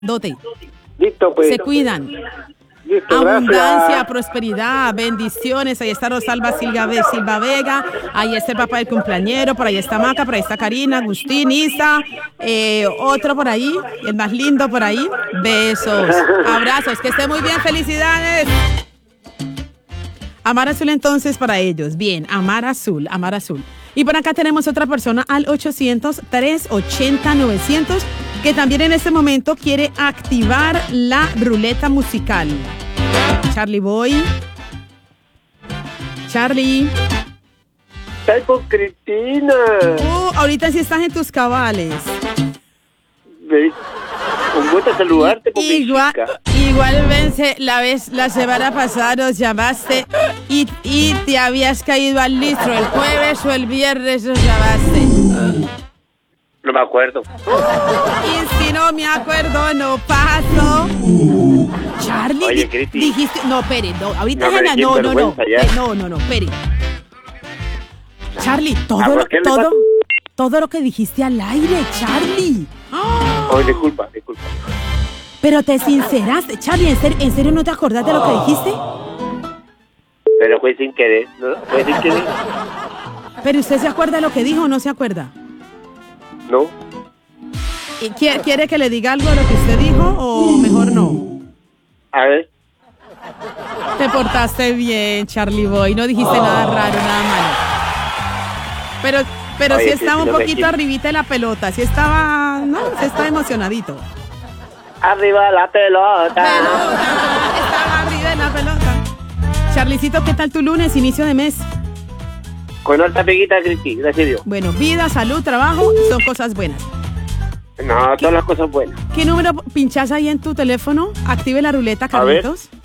Dote. Listo, pues. Se cuidan. Listo, Abundancia, gracias. prosperidad, bendiciones. Ahí está Rosalba Silva Vega. Ahí está el papá del cumpleañero. Por ahí está Maca, por ahí está Karina, Agustín, Isa. Otro por ahí, el más lindo por ahí. Besos, abrazos, que esté muy bien. Felicidades. Amar Azul entonces para ellos. Bien, Amar Azul, Amar Azul. Y por acá tenemos otra persona al 800-380-900 que también en este momento quiere activar la ruleta musical. Charlie Boy. Charlie. Está con Cristina. Ahorita sí estás en tus cabales. Ve, con gusto saludarte, con mi chica. Igual vence la semana pasada nos llamaste y te habías caído al listro el jueves o el viernes nos llamaste. No me acuerdo. Y si no me acuerdo, no paso. Charlie, Oye, Cristi. dijiste, no, espere, no, ahorita No, Jana, qué no, vergüenza ya. espere. Charlie, ¿por qué le pasa? todo lo que dijiste al aire, Charlie. Oye, disculpa. Pero te sinceraste, Charlie, ¿en serio no te acordás de lo que dijiste? Pero fue sin querer, ¿no? Fue sin querer. Pero usted se acuerda de lo que dijo o no se acuerda. ¿No? ¿Y quiere que le diga algo de lo que usted dijo o mejor no? A ver. Te portaste bien, Charlie Boy. No dijiste nada raro, nada malo. Pero Oye, sí estaba un no me poquito quiero. arribita de la pelota. Sí estaba, ¿no? Sí estaba emocionadito. Arriba la pelota. Estaba arriba de la pelota. Charlicito, ¿qué tal tu lunes, inicio de mes? Con alta peguita, Cristi, gracias a Dios. Bueno, vida, salud, trabajo, son cosas buenas. No, todas las cosas buenas. ¿Qué número pinchás ahí en tu teléfono? Active la ruleta, A ver. Carlitos.